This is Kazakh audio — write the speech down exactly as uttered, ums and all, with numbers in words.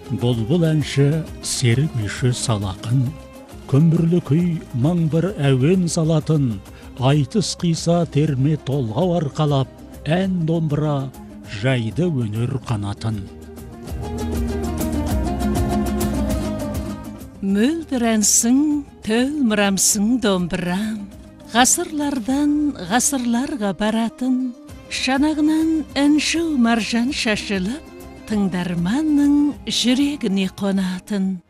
Бұлбұл әнші серік үйші салақын, көмірлі күй мың бір әуен салатын, айтыс қиса терме толғау арқалап, ән домбыра жайды өнер қанатын. Мөлдір әнсің, төл мұрамсың домбырам, ғасырлардан ғасырларға баратын, шанағынан әнші маржан шашылып, тыңдарманның жүрегіне қонатын.